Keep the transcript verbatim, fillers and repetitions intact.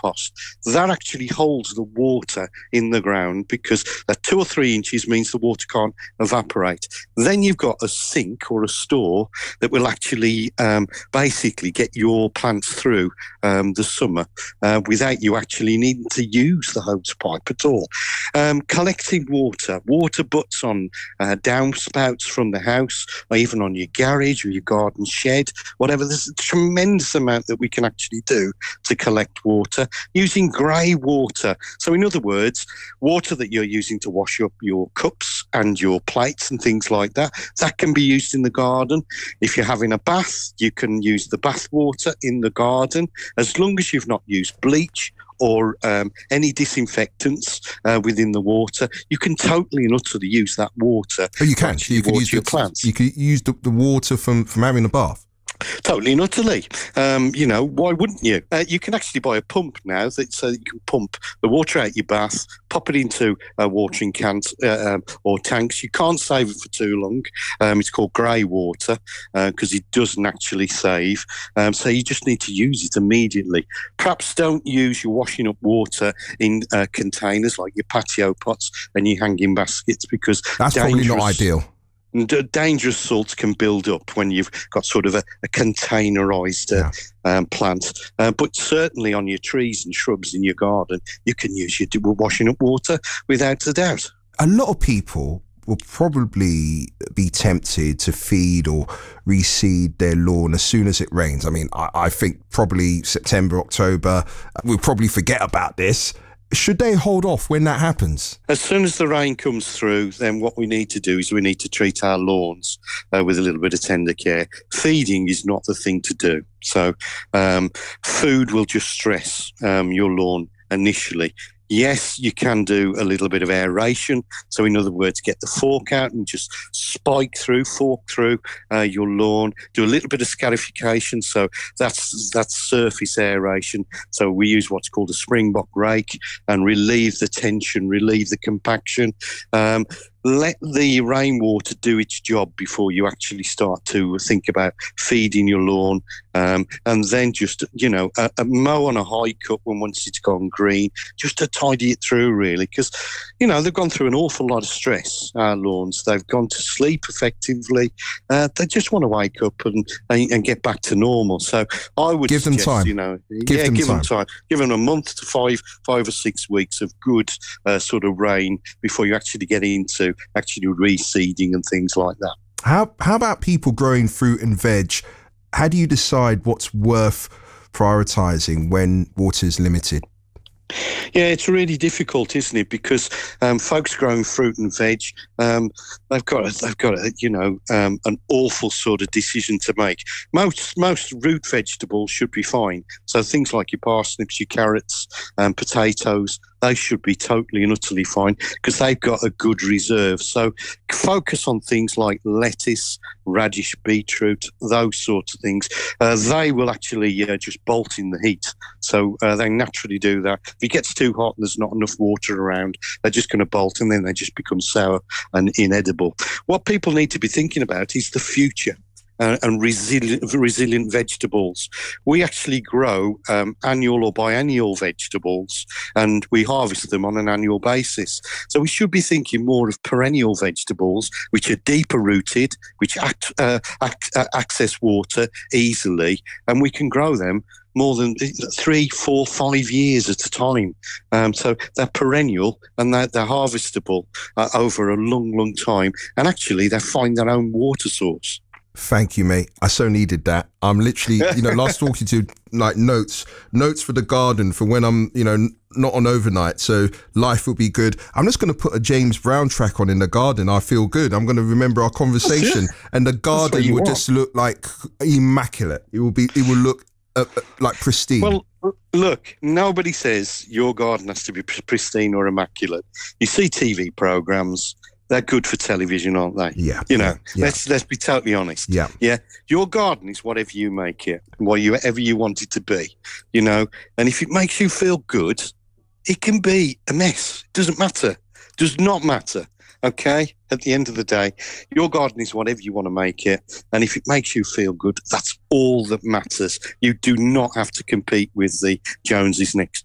pot. That actually holds the water in the ground because that two or three inches means the water can't evaporate. Then you've got a sink or a store that will actually um, basically get your plants through um, the summer uh, without you actually needing to use the hose pipe at all. Um, collecting water, water butts on uh, downspouts from the house, or even on your garage or your garden shed, whatever. There's a tremendous amount that we can actually do to collect water using grey water. So in other words, water that you're using to wash up your cups and your plates and things like that, that can be used in the garden. If you're having a bath, you can use the bath water in the garden, as long as you've not used bleach or um, any disinfectants uh, within the water. You can totally and utterly use that water. Oh, you can. You can use your the, plants. You can use the, the water from, from having a bath. Totally and utterly. Um, you know, why wouldn't you? Uh, you can actually buy a pump now that so you can pump the water out your bath, pop it into uh, watering cans uh, um, or tanks. You can't save it for too long. Um, it's called grey water because uh, it doesn't actually save. Um, so you just need to use it immediately. Perhaps don't use your washing up water in uh, containers like your patio pots and your hanging baskets because that's probably not ideal. Dangerous salts can build up when you've got sort of a, a containerised uh, yeah. um, plant. Uh, but certainly on your trees and shrubs in your garden, you can use your washing up water without a doubt. A lot of people will probably be tempted to feed or reseed their lawn as soon as it rains. I mean, I, I think probably September, October, we'll probably forget about this. Should they hold off when that happens? As soon as the rain comes through, then what we need to do is we need to treat our lawns uh, with a little bit of tender care. Feeding is not the thing to do. So um, food will just stress um, your lawn initially. Yes, you can do a little bit of aeration. So in other words, get the fork out and just spike through, fork through uh, your lawn. Do a little bit of scarification. So that's that's surface aeration. So we use what's called a springbok rake and relieve the tension, relieve the compaction. Um, let the rainwater do its job before you actually start to think about feeding your lawn. Um, and then just, you know, a, a mow on a high cut when once it's gone green, just to tidy it through, really. Because, you know, they've gone through an awful lot of stress, our lawns. They've gone to sleep effectively. Uh, they just want to wake up and, and, and get back to normal. So I would give suggest, them time. you know, give yeah, them give time. them time. Give them a month to five, five or six weeks of good uh, sort of rain before you actually get into actually reseeding and things like that. How how about people growing fruit and veg? How do you decide what's worth prioritising when water is limited? Yeah, it's really difficult, isn't it? Because um, folks growing fruit and veg, um, they've got a, they've got a, you know um, an awful sort of decision to make. Most most root vegetables should be fine. So things like your parsnips, your carrots, um, potatoes, they should be totally and utterly fine because they've got a good reserve. So focus on things like lettuce, radish, beetroot, those sorts of things. Uh, they will actually uh, just bolt in the heat. So uh, they naturally do that. If it gets too hot and there's not enough water around, they're just going to bolt and then they just become sour and inedible. What people need to be thinking about is the future. Uh, and resilient, resilient vegetables. We actually grow um, annual or biennial vegetables and we harvest them on an annual basis. So we should be thinking more of perennial vegetables, which are deeper rooted, which act, uh, act, uh, access water easily, and we can grow them more than three, four, five years at a time. Um, so they're perennial and they're, they're harvestable uh, over a long, long time. And actually, they find their own water source. Thank you, mate. I so needed that. I'm literally, you know, last talking to like notes, notes for the garden for when I'm, you know, not on overnight. So life will be good. I'm just going to put a James Brown track on in the garden. I feel good. I'm going to remember our conversation and the garden will want. just look like immaculate. It will be, it will look uh, like pristine. Well, look, nobody says your garden has to be pristine or immaculate. You see T V programs. They're good for television, aren't they? Yeah. You know, yeah, yeah. let's let's be totally honest. Yeah. Yeah. Your garden is whatever you make it, whatever you want it to be, you know. And if it makes you feel good, it can be a mess. It doesn't matter. Does not matter. Okay? At the end of the day, your garden is whatever you want to make it. And if it makes you feel good, that's all that matters. You do not have to compete with the Joneses next